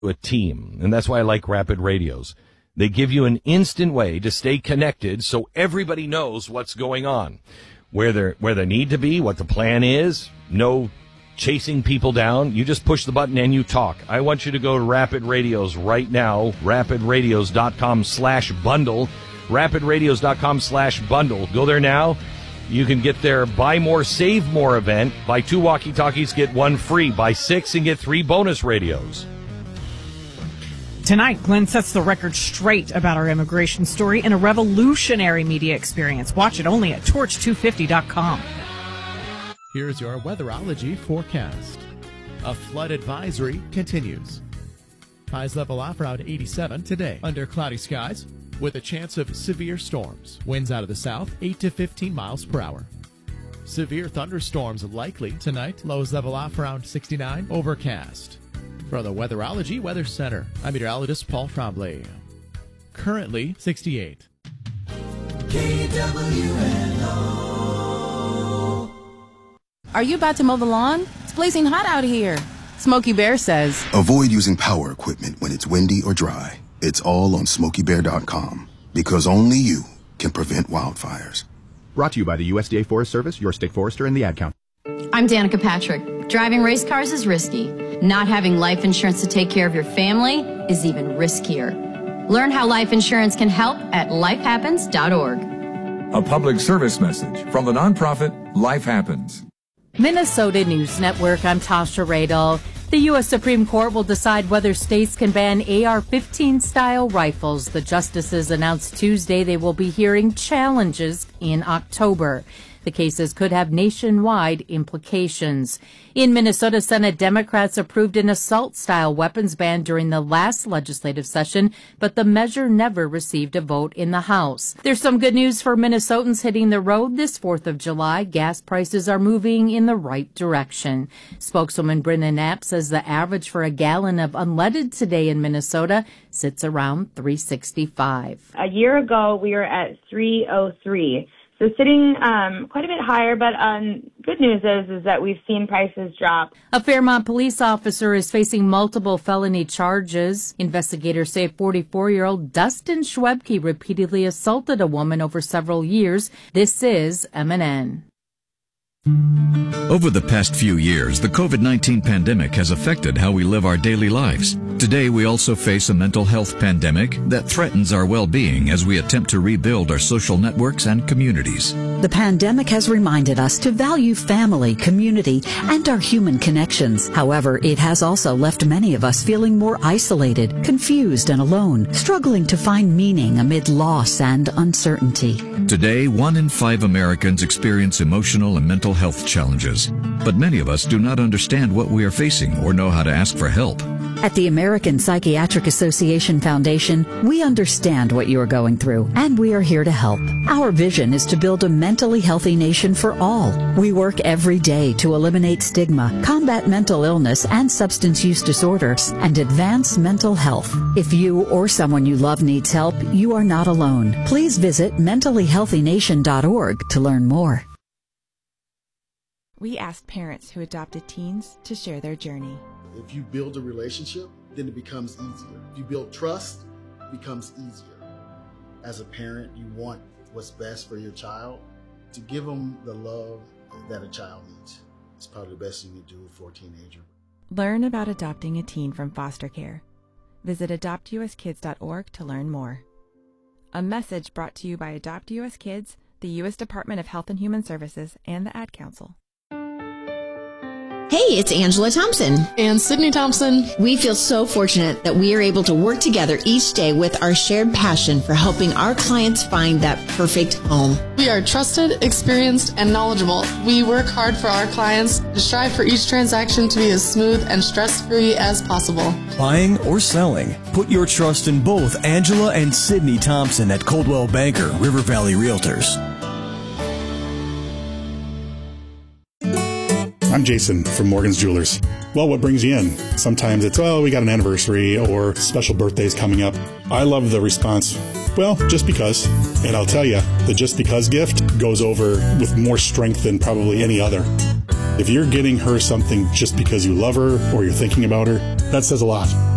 a team, and that's why I like Rapid Radios. They give you an instant way to stay connected so everybody knows what's going on, where they need to be, what the plan is. No chasing people down. You just push the button and you talk. I want you to go to Rapid Radios right now, rapidradios.com/bundle, rapidradios.com/bundle. Go there now. You can get their Buy More, Save More event. Buy 2 walkie-talkies, get 1 free. Buy 6 and get 3 bonus radios. Tonight, Glenn sets the record straight about our immigration story in a revolutionary media experience. Watch it only at torch250.com. Here's your weatherology forecast. A flood advisory continues. Highs level off around 87 today under cloudy skies with a chance of severe storms. Winds out of the south 8 to 15 miles per hour. Severe thunderstorms likely tonight. Lows level off around 69. Overcast. From the Weatherology Weather Center, I'm meteorologist Paul Trombley. Currently 68. KWNO. Are you about to mow the lawn? It's blazing hot out here. Smokey Bear says, avoid using power equipment when it's windy or dry. It's all on SmokeyBear.com, because only you can prevent wildfires. Brought to you by the USDA Forest Service, your state forester, and the Ad Council. I'm Danica Patrick. Driving race cars is risky. Not having life insurance to take care of your family is even riskier. Learn how life insurance can help at lifehappens.org. A public service message from the nonprofit Life Happens. Minnesota News Network, I'm Tasha Radel. The U.S. Supreme Court will decide whether states can ban AR-15 style rifles. The justices announced Tuesday they will be hearing challenges in October. The cases could have nationwide implications. In Minnesota, Senate Democrats approved an assault-style weapons ban during the last legislative session, but the measure never received a vote in the House. There's some good news for Minnesotans hitting the road this 4th of July. Gas prices are moving in the right direction. Spokeswoman Brenda Knapp says the average for a gallon of unleaded today in Minnesota sits around $3.65. A year ago, we were at $3.03. So sitting quite a bit higher, but good news is that we've seen prices drop. A Fairmont police officer is facing multiple felony charges. Investigators say 44-year-old Dustin Schwebke repeatedly assaulted a woman over several years. This is MNN. Over the past few years, the COVID-19 pandemic has affected how we live our daily lives. Today, we also face a mental health pandemic that threatens our well-being as we attempt to rebuild our social networks and communities. The pandemic has reminded us to value family, community, and our human connections. However, it has also left many of us feeling more isolated, confused, and alone, struggling to find meaning amid loss and uncertainty. Today, 1 in 5 Americans experience emotional and mental health challenges, but many of us do not understand what we are facing or know how to ask for help. At the American Psychiatric Association Foundation, we understand what you are going through, and we are here to help. Our vision is to build a mentally healthy nation for all. We work every day to eliminate stigma, combat mental illness and substance use disorders, and advance mental health. If you or someone you love needs help, you are not alone. Please visit mentallyhealthynation.org to learn more. We asked parents who adopted teens to share their journey. If you build a relationship, then it becomes easier. If you build trust, it becomes easier. As a parent, you want what's best for your child. To give them the love that a child needs. It's probably the best thing you do for a teenager. Learn about adopting a teen from foster care. Visit adoptuskids.org to learn more. A message brought to you by Adopt U.S. Kids, the U.S. Department of Health and Human Services, and the Ad Council. Hey, it's Angela Thompson. And Sydney Thompson. We feel so fortunate that we are able to work together each day with our shared passion for helping our clients find that perfect home. We are trusted, experienced, and knowledgeable. We work hard for our clients to strive for each transaction to be as smooth and stress-free as possible. Buying or selling, put your trust in both Angela and Sydney Thompson at Coldwell Banker, River Valley Realtors. I'm Jason from Morgan's Jewelers. Well, what brings you in? Sometimes it's, we got an anniversary or special birthdays coming up. I love the response, well, just because. And I'll tell you, the just because gift goes over with more strength than probably any other. If you're getting her something just because you love her or you're thinking about her, that says a lot.